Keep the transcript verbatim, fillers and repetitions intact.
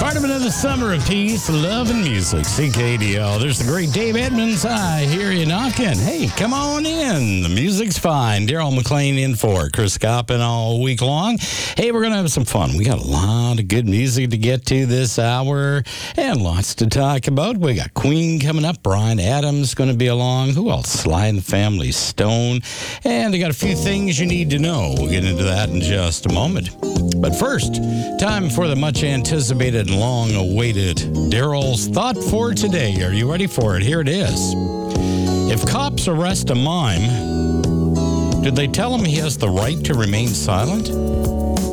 Part of another summer of peace, love, and music. C K D L. There's the great Dave Edmonds. I hear you knocking. Hey, come on in. The music's fine. Daryl McLean in for it. Chris Coppin all week long. Hey, we're going to have some fun. We got a lot of good music to get to this hour and lots to talk about. We got Queen coming up. Bryan Adams going to be along. Who else? Sly and the Family Stone. And I got a few things you need to know. We'll get into that in just a moment. But first, time for the much anticipated and long-awaited Daryl's Thought for Today. Are you ready for it? Here it is. If cops arrest a mime, did they tell him he has the right to remain silent?